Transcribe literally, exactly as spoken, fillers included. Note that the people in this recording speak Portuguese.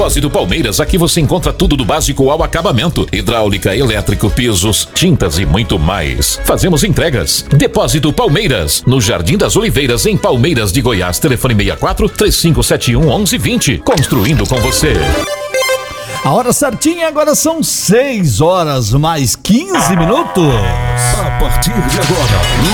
Depósito Palmeiras, aqui você encontra tudo do básico ao acabamento: hidráulica, elétrico, pisos, tintas e muito mais. Fazemos entregas. Depósito Palmeiras, no Jardim das Oliveiras, em Palmeiras de Goiás. Telefone seis quatro, três cinco sete um, onze vinte. Construindo com você. A hora certinha agora são seis horas mais quinze minutos. A partir de agora,